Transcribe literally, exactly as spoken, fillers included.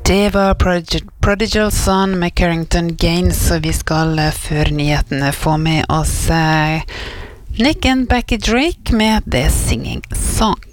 Det var Prodig- Prodigal Son med Carrington Gaines, og vi skal eh, før nyhetene få med oss eh, Nick and Becky Drake med The Singing Song.